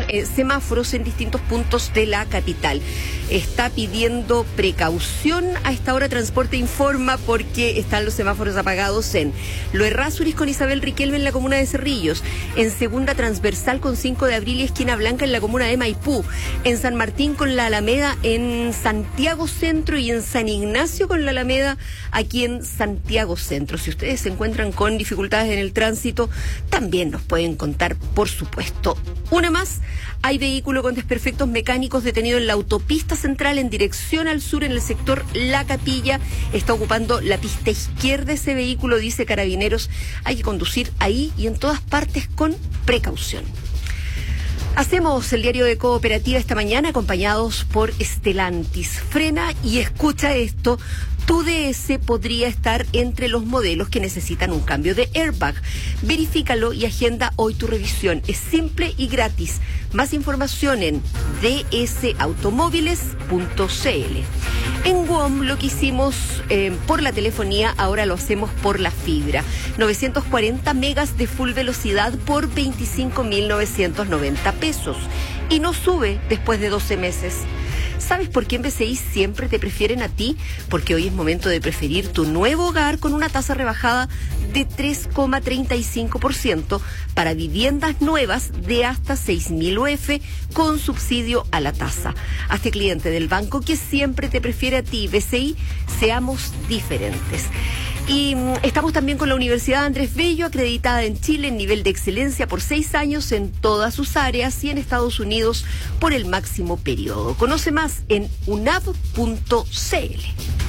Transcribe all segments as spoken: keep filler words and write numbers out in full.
eh, semáforos en distintos puntos de la capital. Está pidiendo precaución a esta hora. Transporte informa porque están los semáforos apagados en Lo Errázuriz con Isabel Riquelme en la comuna de Cerrillos, en Segunda Transversal con cinco de abril y Esquina Blanca en la comuna de Maipú, en San Martín con la Alameda en Santiago Centro y en San Ignacio con la Alameda aquí en Santiago Centro. Si ustedes se encuentran con dificultades en el tránsito, también nos pueden contar, por supuesto. Una más, hay vehículo con desperfectos mecánicos detenido en la autopista central en dirección al sur en el sector La Capilla. Está ocupando la pista izquierda ese vehículo, dice Carabineros. Hay que conducir ahí y en todas partes con precaución. Hacemos el diario de Cooperativa esta mañana acompañados por Stellantis. Frena y escucha esto. Tu D S podría estar entre los modelos que necesitan un cambio de airbag. Verifícalo y agenda hoy tu revisión. Es simple y gratis. Más información en d s automóviles punto c l. En W O M lo que hicimos eh, por la telefonía, ahora lo hacemos por la fibra. novecientos cuarenta megas de full velocidad por veinticinco mil novecientos noventa pesos. Y no sube después de doce meses. ¿Sabes por qué en B C I siempre te prefieren a ti? Porque hoy es momento de preferir tu nuevo hogar con una tasa rebajada de tres coma treinta y cinco por ciento para viviendas nuevas de hasta seis mil U F con subsidio a la tasa. Hazte cliente del banco que siempre te prefiere a ti. B C I, seamos diferentes. Y mm, estamos también con la Universidad Andrés Bello, acreditada en Chile en nivel de excelencia por seis años en todas sus áreas y en Estados Unidos por el máximo periodo. Conoce más en u n a b punto c l.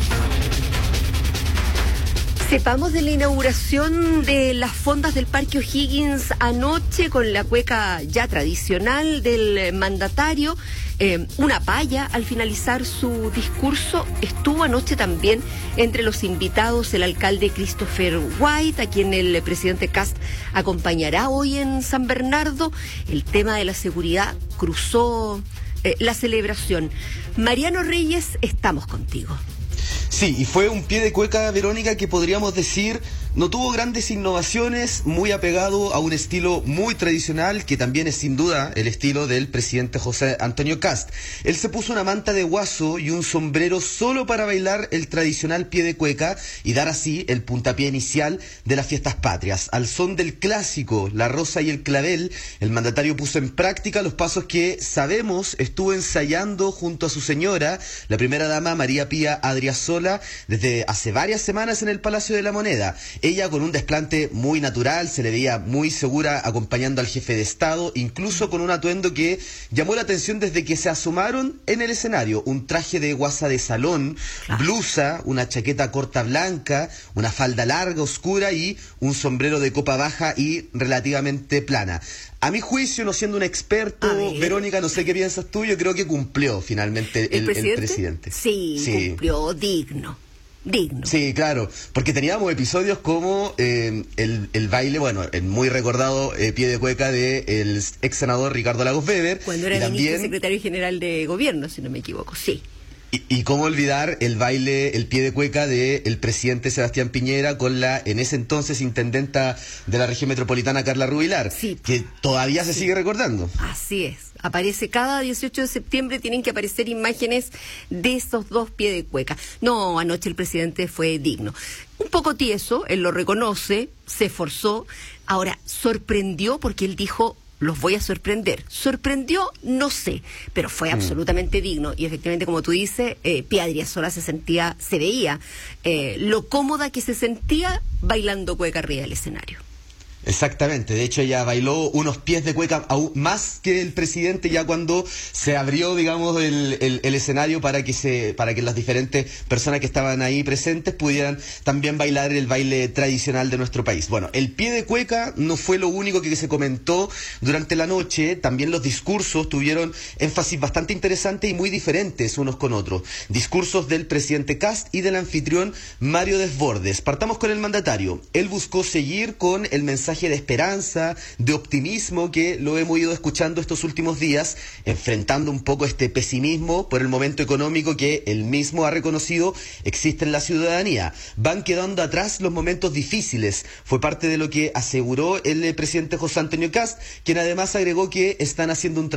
Sepamos de la inauguración de las fondas del Parque O'Higgins anoche con la cueca ya tradicional del mandatario. Eh, una paya al finalizar su discurso. Estuvo anoche también entre los invitados el alcalde Christopher White, a quien el presidente Kast acompañará hoy en San Bernardo. El tema de la seguridad cruzó eh, la celebración. Mariano Reyes, estamos contigo. Sí, y fue un pie de cueca, Verónica, que podríamos decir no tuvo grandes innovaciones, muy apegado a un estilo muy tradicional, que también es sin duda el estilo del presidente José Antonio Kast. Él se puso una manta de guaso y un sombrero solo para bailar el tradicional pie de cueca y dar así el puntapié inicial de las fiestas patrias. Al son del clásico La Rosa y el Clavel, el mandatario puso en práctica los pasos que sabemos estuvo ensayando junto a su señora, la primera dama María Pía Adriasola, desde hace varias semanas en el Palacio de la Moneda. Ella con un desplante muy natural, se le veía muy segura acompañando al jefe de Estado, incluso con un atuendo que llamó la atención desde que se asomaron en el escenario. Un traje de guasa de salón, blusa, una chaqueta corta blanca, una falda larga, oscura y un sombrero de copa baja y relativamente plana. A mi juicio, no siendo un experto, Verónica, no sé qué piensas tú, yo creo que cumplió finalmente el, ¿El, presidente? el presidente. Sí, sí, cumplió digno. Digno. Sí, claro, porque teníamos episodios como eh, el, el baile, bueno, el muy recordado eh, pie de cueca del ex senador Ricardo Lagos Weber. Cuando era ministro también, secretario general de gobierno, si no me equivoco, sí. Y, y cómo olvidar el baile, el pie de cueca del presidente Sebastián Piñera con la, en ese entonces, intendenta de la región metropolitana, Carla Rubilar, sí, que todavía se sí. sigue recordando. Así es. Aparece cada dieciocho de septiembre, tienen que aparecer imágenes de esos dos pies de cueca. No, anoche el presidente fue digno. Un poco tieso, él lo reconoce, se esforzó. Ahora, sorprendió porque él dijo: los voy a sorprender. ¿Sorprendió? No sé, pero fue absolutamente mm. digno. Y efectivamente, como tú dices, eh, Pía Adriasola se sentía, se veía eh, lo cómoda que se sentía bailando cueca arriba del escenario. Exactamente, de hecho ella bailó unos pies de cueca aún más que el presidente ya cuando se abrió, digamos, el, el, el escenario para que se, para que las diferentes personas que estaban ahí presentes pudieran también bailar el baile tradicional de nuestro país. Bueno, el pie de cueca no fue lo único que se comentó durante la noche, también los discursos tuvieron énfasis bastante interesantes y muy diferentes unos con otros. Discursos del presidente Kast y del anfitrión Mario Desbordes. Partamos con el mandatario. Él buscó seguir con el mensaje de esperanza, de optimismo que lo hemos ido escuchando estos últimos días, enfrentando un poco este pesimismo por el momento económico que él mismo ha reconocido existe en la ciudadanía. Van quedando atrás los momentos difíciles, fue parte de lo que aseguró el presidente José Antonio Kast, quien además agregó que están haciendo un trabajo